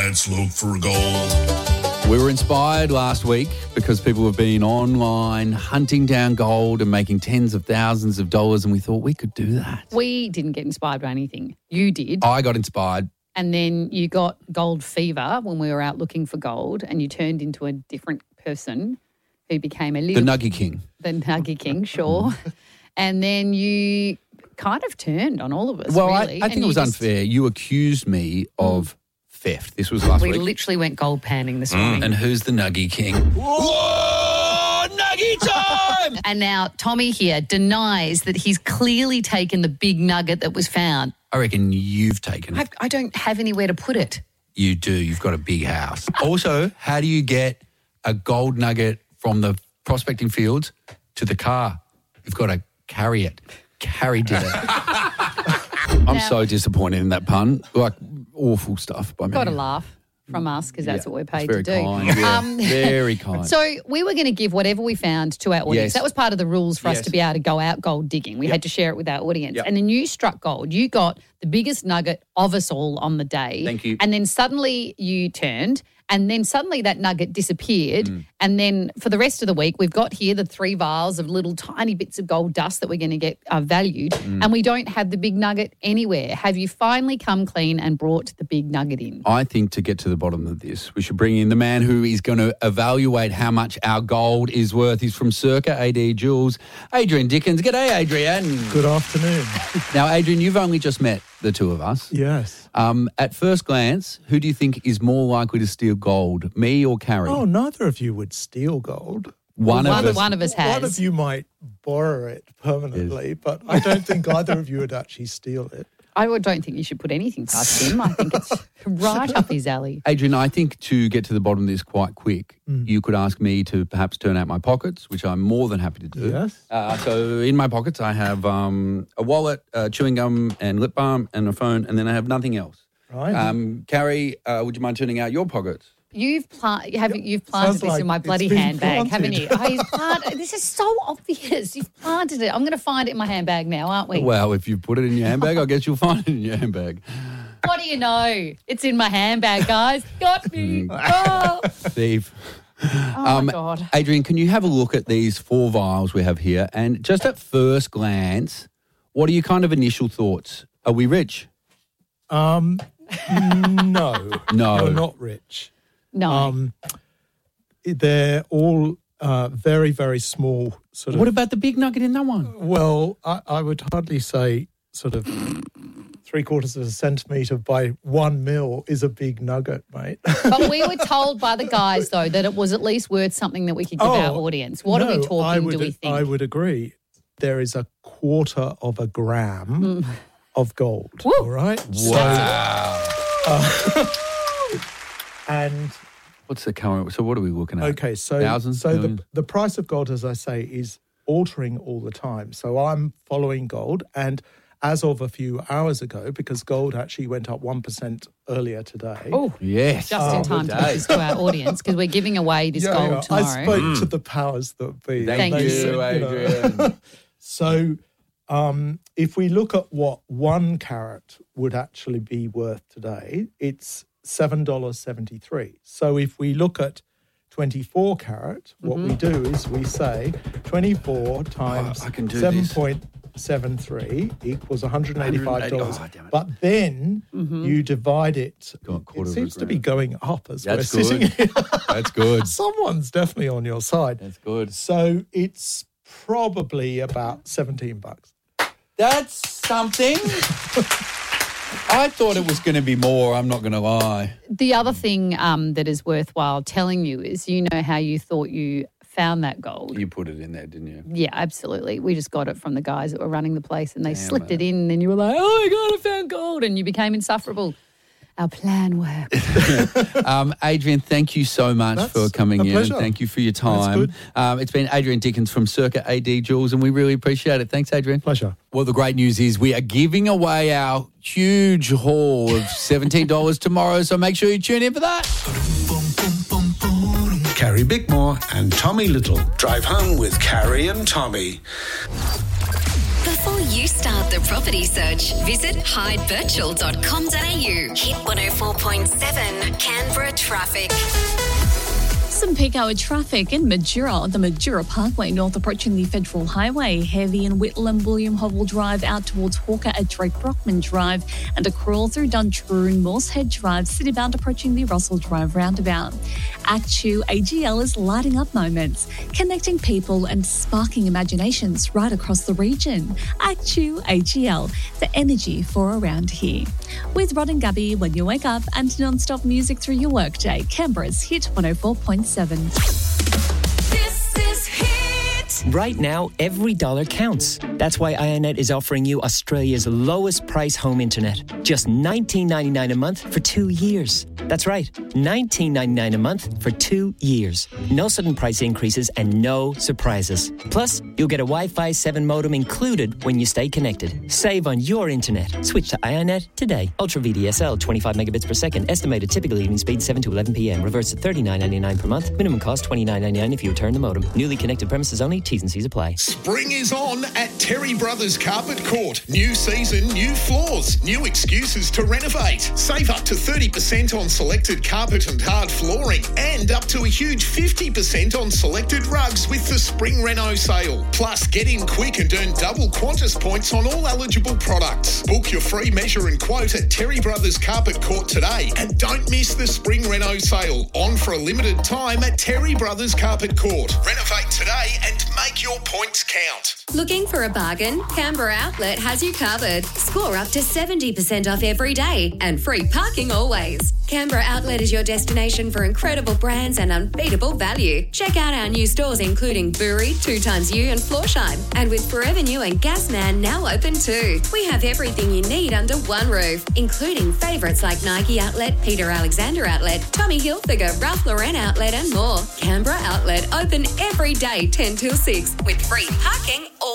Let's look for gold. We were inspired last week because people have been online hunting down gold and making tens of thousands of dollars, and we thought we could do that. We didn't get inspired by anything. You did. I got inspired. And then you got gold fever when we were out looking for gold, and you turned into a different person who became a little... The Nuggy King. The Nuggy King, sure. And then you kind of turned on all of us, Well, really. I think it was unfair. You accused me of theft. This was last week. We literally went gold panning this morning. And who's the Nuggy King? Whoa! Nuggy time! And now Tommy here denies that he's clearly taken the big nugget that was found. I reckon you've taken it. I don't have anywhere to put it. You do. You've got a big house. Also, how do you get a gold nugget from the prospecting fields to the car? You've got to carry it. Carrie did it. I'm so disappointed in that pun. Like, awful stuff by me. Got a laugh from us because that's what we're paid to do. Kind, yeah. Very kind. So we were going to give whatever we found to our audience. Yes. That was part of the rules for us Yes. to be able to go out gold digging. We had to share it with our audience. Yep. And then you struck gold. You got the biggest nugget of us all on the day. Thank you. And then suddenly you turned, and then suddenly that nugget disappeared. And then for the rest of the week, we've got here the 3 vials of little tiny bits of gold dust that we're going to get valued. And we don't have the big nugget anywhere. Have you finally come clean and brought the big nugget in? I think to get to the bottom of this, we should bring in the man who is going to evaluate how much our gold is worth. He's from Circa AD Jewels, Adrian Dickens. G'day, Adrian. Good afternoon. Now, Adrian, you've only just met the two of us. Yes. At first glance, who do you think is more likely to steal gold, me or Carrie? Oh, neither of you would steal gold. One of us has. One of you might borrow it permanently, but I don't think either of you would actually steal it. I don't think you should put anything past him. I think it's right up his alley. Adrian, I think to get to the bottom of this quite quick, you could ask me to perhaps turn out my pockets, which I'm more than happy to do. Yes. So in my pockets, I have a wallet, chewing gum and lip balm and a phone, and then I have nothing else. Right. Carrie, would you mind turning out your pockets? You've planted Sounds this like in my bloody it's been handbag, haven't planted. you? Oh, he's planted. This is so obvious. You've planted it. I'm going to find it in my handbag now, aren't we? Well, if you put it in your handbag, I guess you'll find it in your handbag. What do you know? It's in my handbag, guys. Got me. Oh, Thief. my God. Adrian, can you have a look at these 4 vials we have here? And just at first glance, what are your kind of initial thoughts? Are we rich? No. No. You're not rich. No. They're all very, very small sort of... What about the big nugget in that one? Well, I would hardly say sort of 3/4 of a centimetre by 1 mil is a big nugget, mate. But we were told by the guys, though, that it was at least worth something that we could give our audience. What are we talking, do we think? I would agree. There is 1/4 of a gram of gold, Woo. all right? Wow. And What's the current? So what are we looking at? okay, so Thousands, so millions? the price of gold, as I say, is altering all the time. So I'm following gold, and as of a few hours ago, because gold actually went up 1% earlier today. Oh, Yes. just in time to give this to our audience because we're giving away this gold tomorrow. I spoke to the powers that be. Thank They you, said, Adrian. So if we look at what 1 carat would actually be worth today, it's $7.73. So if we look at 24 carat, what we do is we say 24 times I can do this. 7.73 equals $185. Oh, damn it. But then you divide it. Got a quarter It of a seems to gram. be going up as That's we're sitting good. here. That's good. Someone's definitely on your side. That's good. So it's probably about $17. That's something. I thought it was going to be more, I'm not going to lie. The other thing that is worthwhile telling you is you know how you thought you found that gold. You put it in there, didn't you? Yeah, absolutely. We just got it from the guys that were running the place and they slipped it in and you were like, oh my God, I found gold, and you became insufferable. Our plan worked. Adrian, thank you so much That's for coming a in. pleasure. And thank you for your time. good. It's been Adrian Dickens from Circa AD Jewels, and we really appreciate it. Thanks, Adrian. Pleasure. Well, the great news is we are giving away our huge haul of $17 tomorrow, so make sure you tune in for that. Carrie Bickmore and Tommy Little drive home with Carrie and Tommy. The Before you start the property search, visit hydevurtual.com.au. Hit 104.7 Canberra traffic. Some peak hour traffic in Majura, the Majura Parkway north approaching the Federal Highway. Heavy in Whitlam, William Hobble Drive out towards Hawker at Drake Brockman Drive, and a crawl through Duntroon, Moorehead Drive, citybound approaching the Russell Drive roundabout. Actu AGL is lighting up moments, connecting people and sparking imaginations right across the region. Actu AGL, the energy for around here. With Rod and Gabby when you wake up and non-stop music through your workday. Canberra's Hit 104.7. This is Hit. Right now, every dollar counts. That's why IONET is offering you Australia's lowest price home internet. Just $19.99 a month for 2 years. That's right, $19.99 a month for 2 years. No sudden price increases and no surprises. Plus, you'll get a Wi-Fi 7 modem included when you stay connected. Save on your internet. Switch to IONET today. Ultra VDSL, 25 megabits per second. Estimated typical evening speed 7 to 11 p.m. Reverse at $39.99 per month. Minimum cost $29.99 if you return the modem. Newly connected premises only. T's and C's apply. Spring is on at Terry Brothers Carpet Court. New season, new floors, new excuses to renovate. Save up to 30% on selected carpet and hard flooring, and up to a huge 50% on selected rugs with the Spring Reno sale. Plus, get in quick and earn double Qantas points on all eligible products. Book your free measure and quote at Terry Brothers Carpet Court today, and don't miss the Spring Reno sale, on for a limited time at Terry Brothers Carpet Court. Renovate today and make your points count. Looking for a bargain? Canberra Outlet has you covered. Score up to 70% off every day and free parking always. Canberra Outlet is your destination for incredible brands and unbeatable value. Check out our new stores including Buri, 2XU and Florsheim. And with Forever New and Gasman now open too. We have everything you need under one roof, including favourites like Nike Outlet, Peter Alexander Outlet, Tommy Hilfiger, Ralph Lauren Outlet and more. Canberra Outlet open every day 10 till 6 with free parking